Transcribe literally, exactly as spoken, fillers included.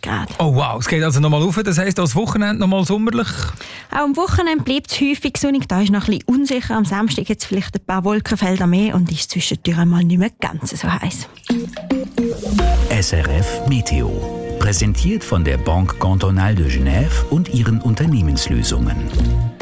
Grad. Oh wow, es geht also nochmal rauf. Das heisst, das Wochenende nochmal sommerlich? Auch am Wochenende bleibt es häufig sonnig. Da ist noch ein bisschen unsicher. Am Samstag gibt es vielleicht ein paar Wolkenfelder mehr und ist zwischendurch einmal nicht mehr ganz so heiß. S R F Meteo. Präsentiert von der Banque Cantonale de Genève und ihren Unternehmenslösungen.